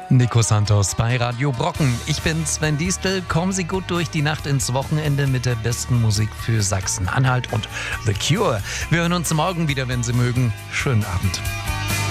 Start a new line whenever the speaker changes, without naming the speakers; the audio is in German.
Nico Santos bei Radio Brocken. Ich bin Sven Diestel. Kommen Sie gut durch die Nacht ins Wochenende mit der besten Musik für Sachsen-Anhalt und The Cure. Wir hören uns morgen wieder, wenn Sie mögen. Schönen Abend.